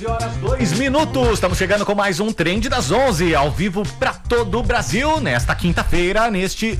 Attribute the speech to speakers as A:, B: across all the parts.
A: 11h02. Estamos chegando com mais um Trend das 11, ao vivo para todo o Brasil, nesta quinta-feira, neste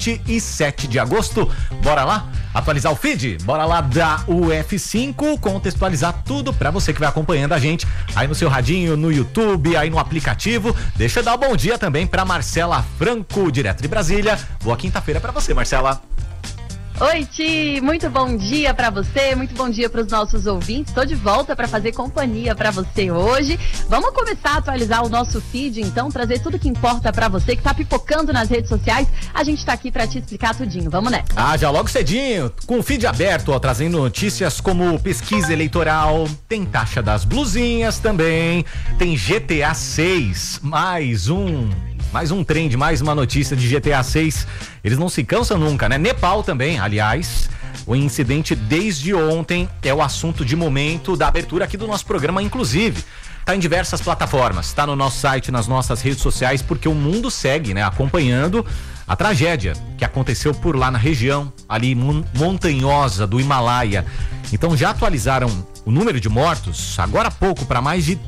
A: 27 de agosto. Bora lá atualizar o feed? Bora lá da UF5, contextualizar tudo para você que vai acompanhando a gente aí no seu radinho, no YouTube, aí no aplicativo. Deixa eu dar um bom dia também para Marcela Franco, direto de Brasília. Boa quinta-feira para você, Marcela.
B: Oi, Ti, muito bom dia pra você, muito bom dia pros nossos ouvintes. Estou de volta para fazer companhia pra você hoje. Vamos começar a atualizar o nosso feed, então, trazer tudo que importa pra você que tá pipocando nas redes sociais. A gente tá aqui pra te explicar tudinho. Vamos nessa.
A: Já logo cedinho, com o feed aberto, ó, trazendo notícias como pesquisa eleitoral, tem taxa das blusinhas também, tem GTA 6, mais um trend, mais uma notícia de GTA 6. Eles não se cansam nunca, né? Nepal também, aliás. O incidente desde ontem é o assunto de momento da abertura aqui do nosso programa, inclusive. Tá em diversas plataformas, tá no nosso site, nas nossas redes sociais, porque o mundo segue, né? Acompanhando a tragédia que aconteceu por lá na região, ali montanhosa do Himalaia. Então já atualizaram o número de mortos, agora há pouco, para mais de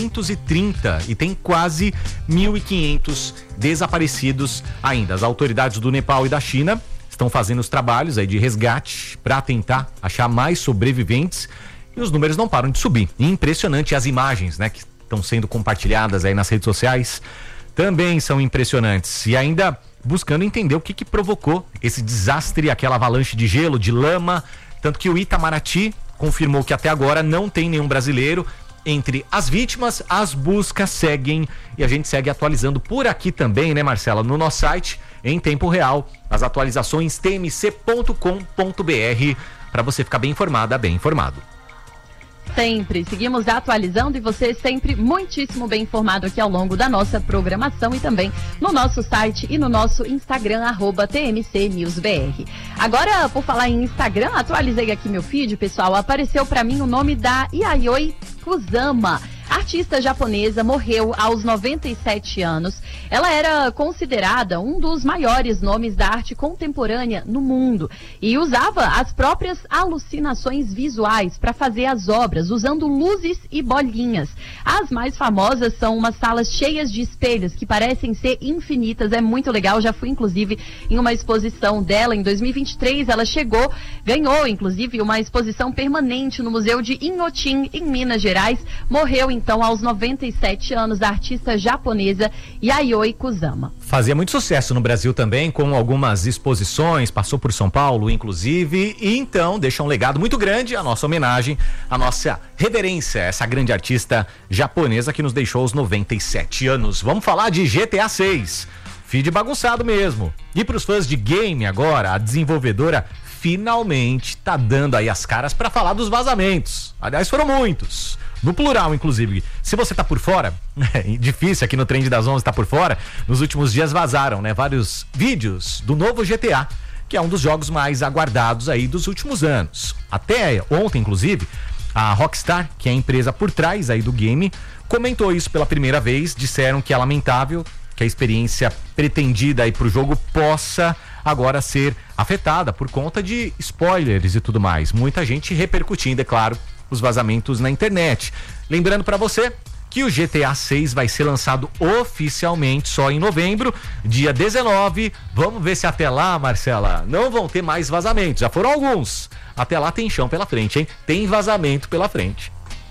A: 330 e tem quase 1.500 desaparecidos ainda. As autoridades do Nepal e da China estão fazendo os trabalhos aí de resgate para tentar achar mais sobreviventes e os números não param de subir. E impressionante as imagens, né, que estão sendo compartilhadas aí nas redes sociais, também são impressionantes. E ainda buscando entender o que provocou esse desastre, aquela avalanche de gelo, de lama, tanto que o Itamaraty confirmou que até agora não tem nenhum brasileiro entre as vítimas. As buscas seguem e a gente segue atualizando por aqui também, né, Marcela? No nosso site, em tempo real, as atualizações tmc.com.br, para você ficar bem informada, bem informado.
B: Sempre, seguimos atualizando e você sempre muitíssimo bem informado aqui ao longo da nossa programação e também no nosso site e no nosso Instagram, @TMCNewsBR. Agora, por falar em Instagram, atualizei aqui meu feed, pessoal, apareceu pra mim o nome da Yayoi Kusama. Artista japonesa, morreu aos 97 anos. Ela era considerada um dos maiores nomes da arte contemporânea no mundo e usava as próprias alucinações visuais para fazer as obras, usando luzes e bolinhas. As mais famosas são umas salas cheias de espelhos que parecem ser infinitas. É muito legal, já fui inclusive em uma exposição dela em 2023. Ela ganhou inclusive uma exposição permanente no Museu de Inhotim, em Minas Gerais. Morreu então aos 97 anos a artista japonesa Yayoi Kusama.
A: Fazia muito sucesso no Brasil também, com algumas exposições, passou por São Paulo inclusive, e então deixa um legado muito grande, a nossa homenagem, a nossa reverência, essa grande artista japonesa que nos deixou aos 97 anos. Vamos falar de GTA 6, feed bagunçado mesmo. E para os fãs de game agora, a desenvolvedora finalmente tá dando aí as caras para falar dos vazamentos. Aliás, foram muitos. No plural, inclusive. Se você tá por fora, é difícil aqui no Trend das 11 tá por fora, nos últimos dias vazaram, né, vários vídeos do novo GTA, que é um dos jogos mais aguardados aí dos últimos anos. Até ontem, inclusive, a Rockstar, que é a empresa por trás aí do game, comentou isso pela primeira vez. Disseram que é lamentável que a experiência pretendida aí pro jogo possa agora ser afetada por conta de spoilers e tudo mais. Muita gente repercutindo, é claro, os vazamentos na internet. Lembrando para você que o GTA 6 vai ser lançado oficialmente só em novembro, dia 19. Vamos ver se até lá, Marcela, não vão ter mais vazamentos. Já foram alguns. Até lá tem chão pela frente, hein? Tem vazamento pela frente.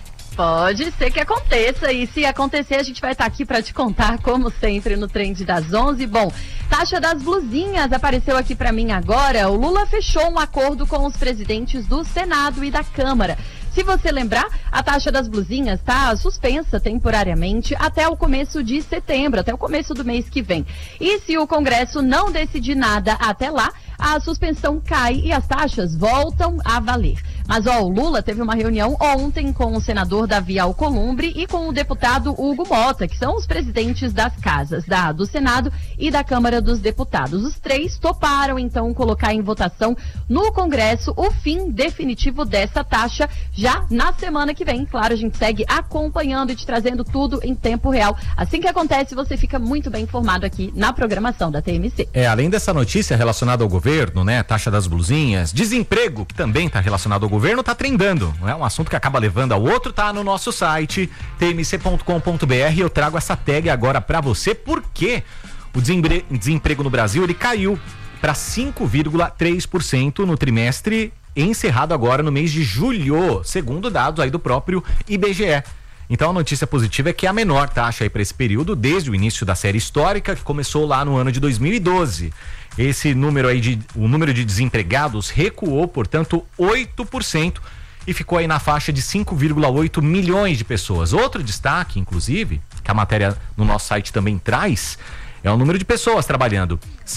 B: Pode ser que aconteça, e se acontecer a gente vai estar aqui para te contar, como sempre, no Trend das 11. Bom, taxa das blusinhas apareceu aqui para mim agora. O Lula fechou um acordo com os presidentes do Senado e da Câmara. Se você lembrar, a taxa das blusinhas está suspensa temporariamente até o começo de setembro, até o começo do mês que vem. E se o Congresso não decidir nada até lá, a suspensão cai e as taxas voltam a valer. Mas o Lula teve uma reunião ontem com o senador Davi Alcolumbre e com o deputado Hugo Mota, que são os presidentes das casas do Senado e da Câmara dos Deputados. Os três toparam, então, colocar em votação no Congresso o fim definitivo dessa taxa já na semana que vem. Claro, a gente segue acompanhando e te trazendo tudo em tempo real. Assim que acontece, você fica muito bem informado aqui na programação da TMC.
A: Além dessa notícia relacionada ao governo, governo, né? Taxa das blusinhas, desemprego, que também está relacionado ao governo, tá trendando, não é? Um assunto que acaba levando ao outro, tá no nosso site, tmc.com.br. Eu trago essa tag agora para você, porque o desemprego no Brasil, ele caiu para 5,3% no trimestre encerrado agora no mês de julho, segundo dados aí do próprio IBGE. Então a notícia positiva é que é a menor taxa aí para esse período desde o início da série histórica, que começou lá no ano de 2012. Esse número aí o número de desempregados recuou, portanto, 8% e ficou aí na faixa de 5,8 milhões de pessoas. Outro destaque, inclusive, que a matéria no nosso site também traz, é o número de pessoas trabalhando.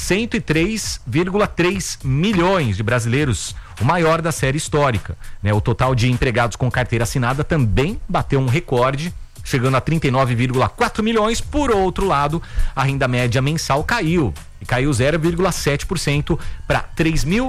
A: 103,3 milhões de brasileiros, o maior da série histórica, né? O total de empregados com carteira assinada também bateu um recorde, chegando a 39,4 milhões. Por outro lado, a renda média mensal caiu 0,7% para R$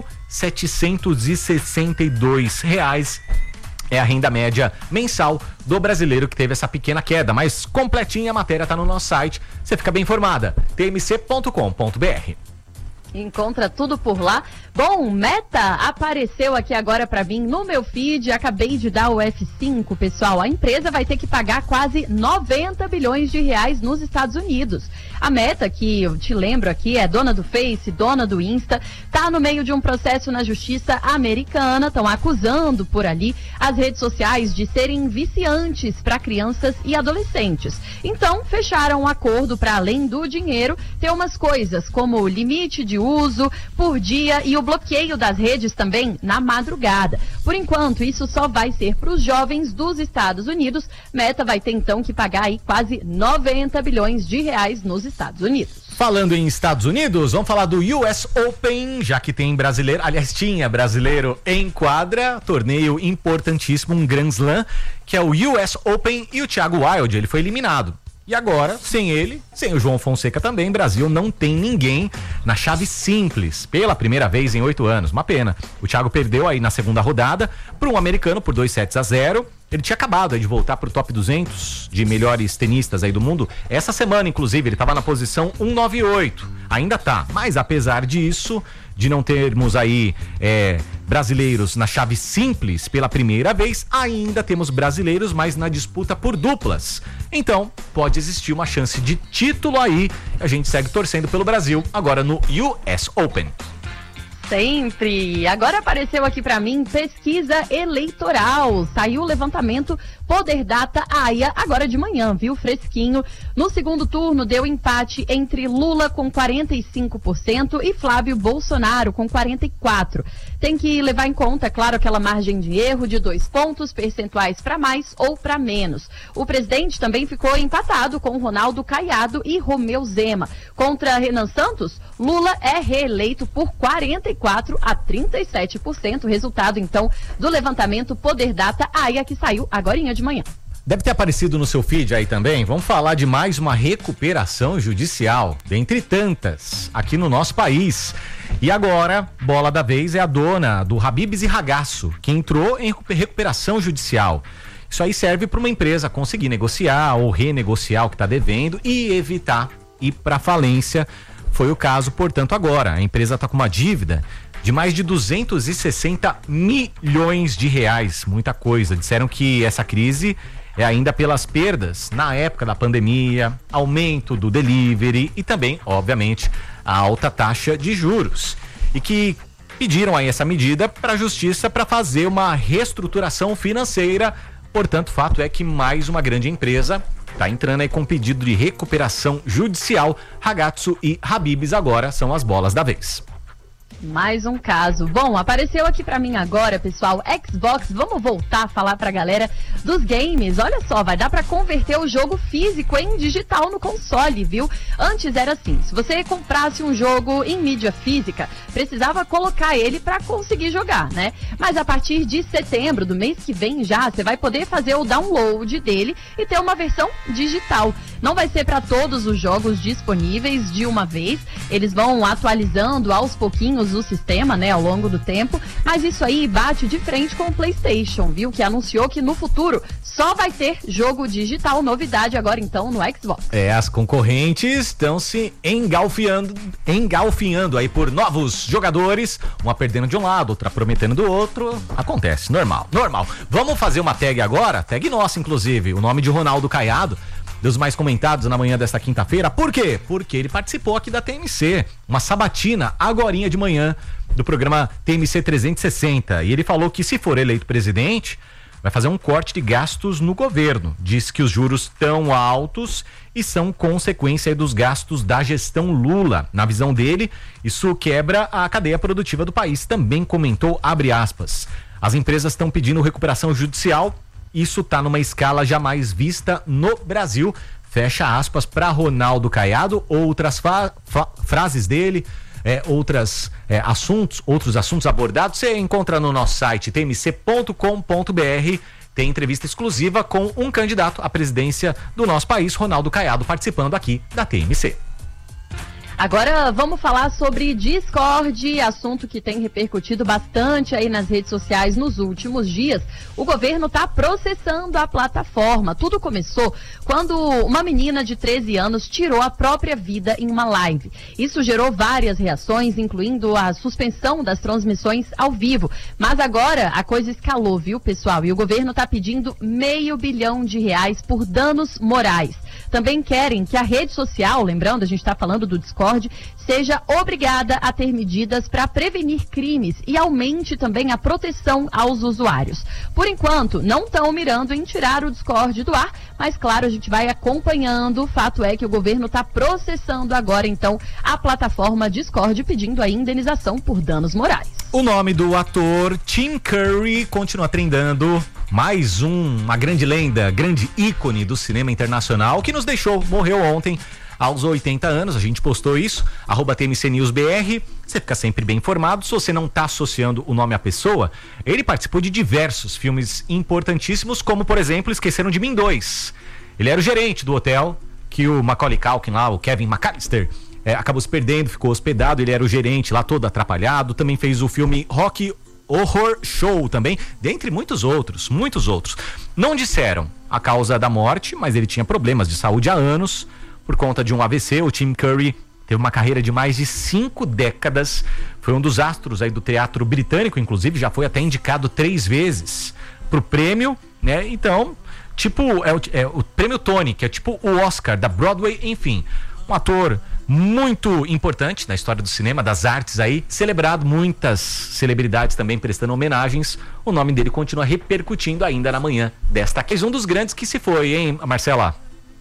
A: 3.762. É a renda média mensal do brasileiro que teve essa pequena queda, mas completinha a matéria tá no nosso site, você fica bem informada, tmc.com.br.
B: Encontra tudo por lá. Bom, Meta apareceu aqui agora para mim no meu feed, acabei de dar o F5, pessoal. A empresa vai ter que pagar quase 90 bilhões de reais nos Estados Unidos. A Meta, que eu te lembro aqui, é dona do Face, dona do Insta, tá no meio de um processo na justiça americana, estão acusando por ali as redes sociais de serem viciantes para crianças e adolescentes. Então, fecharam um acordo para, além do dinheiro, ter umas coisas como o limite de uso por dia e o bloqueio das redes também na madrugada. Por enquanto, isso só vai ser para os jovens dos Estados Unidos. Meta vai ter então que pagar aí quase 90 bilhões de reais nos Estados Unidos.
A: Falando em Estados Unidos, vamos falar do US Open, já que tem brasileiro, aliás, tinha brasileiro em quadra, torneio importantíssimo, um Grand Slam, que é o US Open, e o Thiago Wilde, ele foi eliminado. E agora, sem ele, sem o João Fonseca também, Brasil não tem ninguém na chave simples, pela primeira vez em 8 anos. Uma pena. O Thiago perdeu aí na segunda rodada para um americano por 2-0. Ele tinha acabado de voltar para o top 200 de melhores tenistas aí do mundo. Essa semana, inclusive, ele estava na posição 198. Ainda tá, mas apesar disso, de não termos aí brasileiros na chave simples pela primeira vez, ainda temos brasileiros, mas na disputa por duplas. Então, pode existir uma chance de título aí. A gente segue torcendo pelo Brasil agora no US Open.
B: Sempre. Agora apareceu aqui para mim pesquisa eleitoral. Saiu o levantamento Poder Data AIA agora de manhã, viu? Fresquinho. No segundo turno deu empate entre Lula com 45% e Flávio Bolsonaro com 44%. Tem que levar em conta, claro, aquela margem de erro de 2 pontos percentuais para mais ou para menos. O presidente também ficou empatado com Ronaldo Caiado e Romeu Zema. Contra Renan Santos, Lula é reeleito por 44% a 37%, resultado então do levantamento Poder Data AIA que saiu agorinha de manhã.
A: Deve ter aparecido no seu feed aí também. Vamos falar de mais uma recuperação judicial, dentre tantas, aqui no nosso país. E agora, bola da vez é a dona do Habib's e Ragazzo, que entrou em recuperação judicial. Isso aí serve para uma empresa conseguir negociar ou renegociar o que está devendo e evitar ir para falência. Foi o caso, portanto, agora. A empresa está com uma dívida de mais de 260 milhões de reais. Muita coisa. Disseram que essa crise é ainda pelas perdas na época da pandemia, aumento do delivery e também, obviamente, a alta taxa de juros. E que pediram aí essa medida para a justiça para fazer uma reestruturação financeira. Portanto, o fato é que mais uma grande empresa está entrando aí com pedido de recuperação judicial. Ragazzo e Habib's agora são as bolas da vez.
B: Mais um caso. Bom, apareceu aqui pra mim agora, pessoal, Xbox. Vamos voltar a falar pra galera dos games. Olha só, vai dar pra converter o jogo físico em digital no console, viu? Antes era assim, se você comprasse um jogo em mídia física, precisava colocar ele pra conseguir jogar, né? Mas a partir de setembro do mês que vem já, você vai poder fazer o download dele e ter uma versão digital. Não vai ser para todos os jogos disponíveis de uma vez, eles vão atualizando aos pouquinhos o sistema, né, ao longo do tempo, mas isso aí bate de frente com o PlayStation, viu, que anunciou que no futuro só vai ter jogo digital, novidade agora então no Xbox.
A: As concorrentes estão se engalfinhando aí por novos jogadores, uma perdendo de um lado, outra prometendo do outro. Acontece, normal. Vamos fazer uma tag agora, tag nossa inclusive, o nome de Ronaldo Caiado, dos mais comentados na manhã desta quinta-feira. Por quê? Porque ele participou aqui da TMC, uma sabatina agorinha de manhã do programa TMC 360, e ele falou que se for eleito presidente, vai fazer um corte de gastos no governo. Diz que os juros estão altos e são consequência dos gastos da gestão Lula. Na visão dele, isso quebra a cadeia produtiva do país. Também comentou, abre aspas, as empresas estão pedindo recuperação judicial, isso está numa escala jamais vista no Brasil. Fecha aspas para Ronaldo Caiado. Outras frases dele, outros assuntos abordados, você encontra no nosso site tmc.com.br. Tem entrevista exclusiva com um candidato à presidência do nosso país, Ronaldo Caiado, participando aqui da TMC.
B: Agora vamos falar sobre Discord, assunto que tem repercutido bastante aí nas redes sociais nos últimos dias. O governo está processando a plataforma. Tudo começou quando uma menina de 13 anos tirou a própria vida em uma live. Isso gerou várias reações, incluindo a suspensão das transmissões ao vivo. Mas agora a coisa escalou, viu, pessoal? E o governo está pedindo R$500 milhão por danos morais. Também querem que a rede social, lembrando, a gente está falando do Discord, seja obrigada a ter medidas para prevenir crimes e aumente também a proteção aos usuários. Por enquanto, não estão mirando em tirar o Discord do ar, mas claro, a gente vai acompanhando. O fato é que o governo está processando agora, então, a plataforma Discord, pedindo a indenização por danos morais.
A: O nome do ator Tim Curry continua trendando. Mais uma grande lenda, grande ícone do cinema internacional que nos deixou, morreu ontem aos 80 anos, a gente postou isso, @TMCNewsBR, você fica sempre bem informado. Se você não está associando o nome à pessoa, ele participou de diversos filmes importantíssimos, como por exemplo Esqueceram de Mim 2. Ele era o gerente do hotel que o Macaulay Culkin lá, o Kevin McAllister, acabou se perdendo, ficou hospedado, ele era o gerente lá todo atrapalhado. Também fez o filme Rocky Horror Show também, dentre muitos outros. Não disseram a causa da morte, mas ele tinha problemas de saúde há anos. Por conta de um AVC, o Tim Curry teve uma carreira de mais de 5 décadas. Foi um dos astros aí do teatro britânico, inclusive, já foi até indicado 3 vezes pro prêmio, né? Então, tipo, o prêmio Tony, que é tipo o Oscar da Broadway, enfim. Um ator muito importante na história do cinema, das artes aí, celebrado, muitas celebridades também prestando homenagens. O nome dele continua repercutindo ainda na manhã desta. Um dos grandes que se foi, hein, Marcela?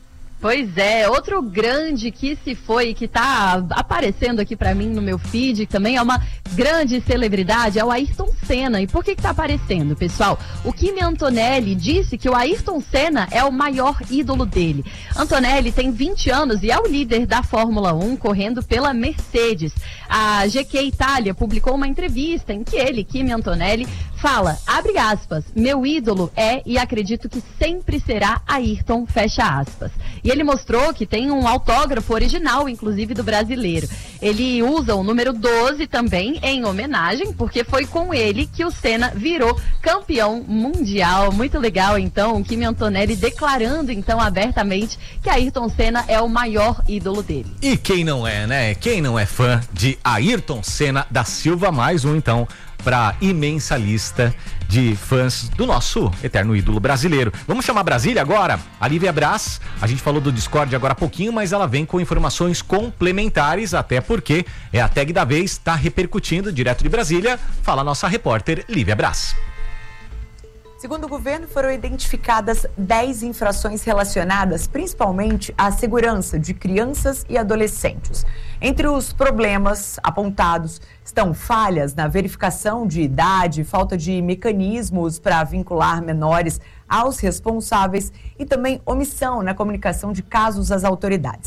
B: Pois é, outro grande que se foi, que tá aparecendo aqui pra mim no meu feed, que também é uma grande celebridade, é o Ayrton Senna. E por que tá aparecendo, pessoal? O Kimi Antonelli disse que o Ayrton Senna é o maior ídolo dele. Antonelli tem 20 anos e é o líder da Fórmula 1, correndo pela Mercedes. A GQ Itália publicou uma entrevista em que ele, Kimi Antonelli, fala, abre aspas, meu ídolo é e acredito que sempre será Ayrton, fecha aspas. E ele mostrou que tem um autógrafo original, inclusive do brasileiro. Ele usa o número 12 também em homenagem, porque foi com ele que o Senna virou campeão mundial. Muito legal, então, o Kimi Antonelli declarando, então, abertamente que Ayrton Senna é o maior ídolo dele.
A: E quem não é, né? Quem não é fã de Ayrton Senna da Silva? Mais um, então, para imensa lista de fãs do nosso eterno ídolo brasileiro. Vamos chamar Brasília agora? A Lívia Braz, a gente falou do Discord agora há pouquinho, mas ela vem com informações complementares, até porque é a tag da vez, está repercutindo direto de Brasília. Fala a nossa repórter Lívia Braz.
C: Segundo o governo, foram identificadas 10 infrações relacionadas principalmente à segurança de crianças e adolescentes. Entre os problemas apontados estão falhas na verificação de idade, falta de mecanismos para vincular menores aos responsáveis e também omissão na comunicação de casos às autoridades. O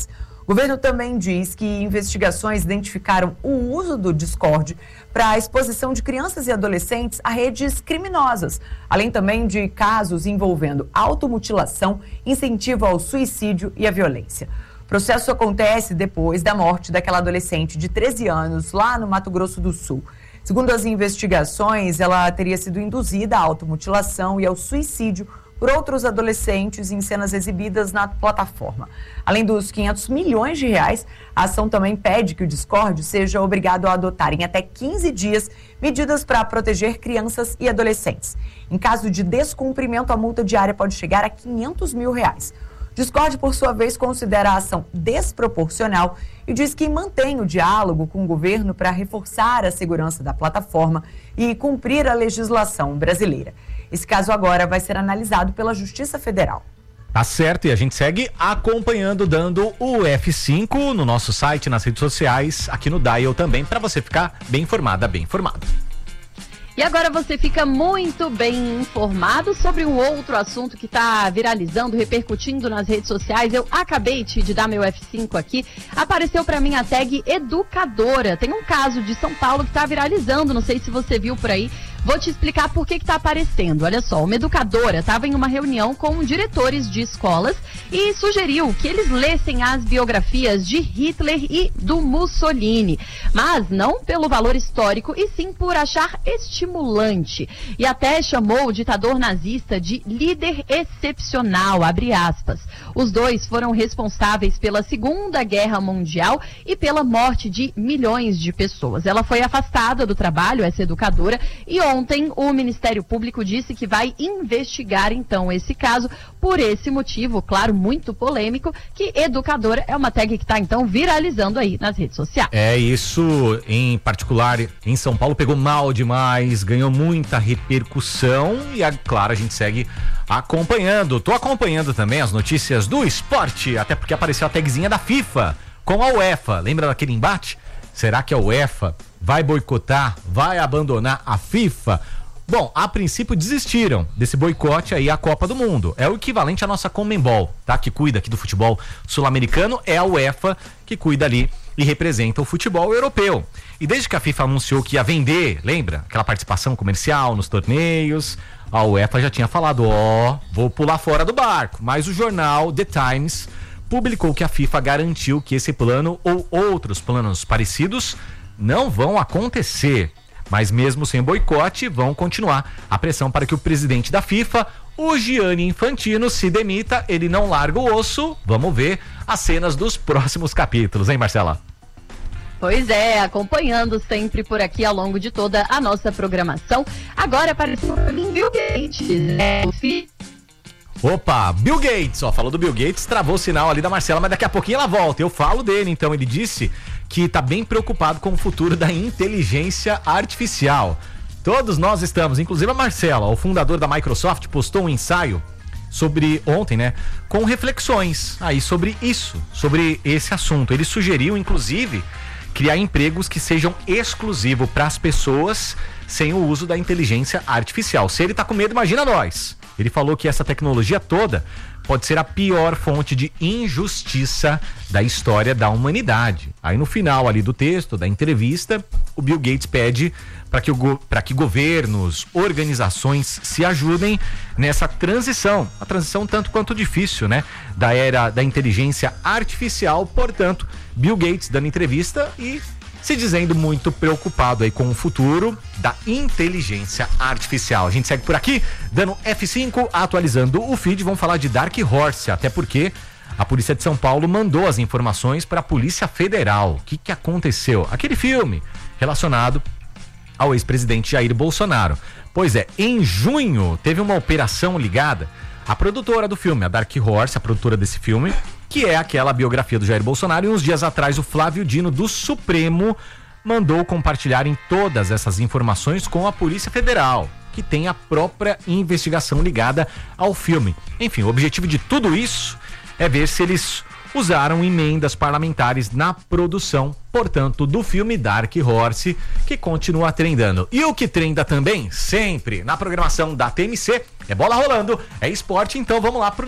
C: O governo também diz que investigações identificaram o uso do Discord para a exposição de crianças e adolescentes a redes criminosas, além também de casos envolvendo automutilação, incentivo ao suicídio e à violência. O processo acontece depois da morte daquela adolescente de 13 anos lá no Mato Grosso do Sul. Segundo as investigações, ela teria sido induzida à automutilação e ao suicídio por outros adolescentes em cenas exibidas na plataforma. Além dos 500 milhões de reais, a ação também pede que o Discord seja obrigado a adotar em até 15 dias medidas para proteger crianças e adolescentes. Em caso de descumprimento, a multa diária pode chegar a 500 mil reais. O Discord, por sua vez, considera a ação desproporcional e diz que mantém o diálogo com o governo para reforçar a segurança da plataforma e cumprir a legislação brasileira. Esse caso agora vai ser analisado pela Justiça Federal.
A: Tá certo, e a gente segue acompanhando, dando o F5 no nosso site, nas redes sociais, aqui no Dial também, para você ficar bem informada, bem informado.
B: E agora você fica muito bem informado sobre um outro assunto que está viralizando, repercutindo nas redes sociais. Eu acabei de dar meu F5 aqui. Apareceu para mim a tag educadora. Tem um caso de São Paulo que está viralizando, não sei se você viu por aí. Vou te explicar por que está aparecendo. Olha só, uma educadora estava em uma reunião com diretores de escolas e sugeriu que eles lessem as biografias de Hitler e do Mussolini, mas não pelo valor histórico e sim por achar estimulante. E até chamou o ditador nazista de líder excepcional, abre aspas. Os dois foram responsáveis pela Segunda Guerra Mundial e pela morte de milhões de pessoas. Ela foi afastada do trabalho, essa educadora, e ontem o Ministério Público disse que vai investigar então esse caso por esse motivo, claro, muito polêmico, que educadora é uma tag que está então viralizando aí nas redes sociais.
A: É isso, em particular em São Paulo pegou mal demais, ganhou muita repercussão e claro, a gente segue acompanhando. Tô acompanhando também as notícias do esporte, até porque apareceu a tagzinha da FIFA com a UEFA. Lembra daquele embate? Será que a UEFA vai boicotar, vai abandonar a FIFA? Bom, a princípio desistiram desse boicote aí à Copa do Mundo. É o equivalente à nossa Conmebol, tá? Que cuida aqui do futebol sul-americano, é a UEFA que cuida ali e representa o futebol europeu. E desde que a FIFA anunciou que ia vender, lembra? Aquela participação comercial nos torneios, a UEFA já tinha falado, vou pular fora do barco. Mas o jornal The Times publicou que a FIFA garantiu que esse plano ou outros planos parecidos não vão acontecer, mas mesmo sem boicote vão continuar a pressão para que o presidente da FIFA, o Gianni Infantino, se demita. Ele não larga o osso. Vamos ver as cenas dos próximos capítulos, hein, Marcela?
B: Pois é, acompanhando sempre por aqui ao longo de toda a nossa programação. Agora apareceu o Bill Gates, né?
A: Opa, Bill Gates, falou do Bill Gates, travou o sinal ali da Marcela, mas daqui a pouquinho ela volta. Eu falo dele, então, ele disse que tá bem preocupado com o futuro da inteligência artificial. Todos nós estamos, inclusive a Marcela, o fundador da Microsoft, postou um ensaio sobre ontem, né, com reflexões aí sobre isso, sobre esse assunto. Ele sugeriu, inclusive, criar empregos que sejam exclusivos para as pessoas sem o uso da inteligência artificial. Se ele tá com medo, imagina nós. Ele falou que essa tecnologia toda pode ser a pior fonte de injustiça da história da humanidade. Aí no final ali do texto, da entrevista, o Bill Gates pede para que governos, organizações se ajudem nessa transição. A transição tanto quanto difícil, né? Da era da inteligência artificial. Portanto, Bill Gates dando entrevista e se dizendo muito preocupado aí com o futuro da inteligência artificial. A gente segue por aqui, dando F5, atualizando o feed. Vamos falar de Dark Horse, até porque a Polícia de São Paulo mandou as informações para a Polícia Federal. O que aconteceu? Aquele filme relacionado ao ex-presidente Jair Bolsonaro. Pois é, em junho teve uma operação ligada à produtora do filme, a Dark Horse, a produtora desse filme, que é aquela biografia do Jair Bolsonaro. E uns dias atrás o Flávio Dino do Supremo mandou compartilharem todas essas informações com a Polícia Federal, que tem a própria investigação ligada ao filme. Enfim, o objetivo de tudo isso é ver se eles usaram emendas parlamentares na produção, portanto, do filme Dark Horse, que continua trendando. E o que trenda também, sempre na programação da TMC, é bola rolando, é esporte, então vamos lá pro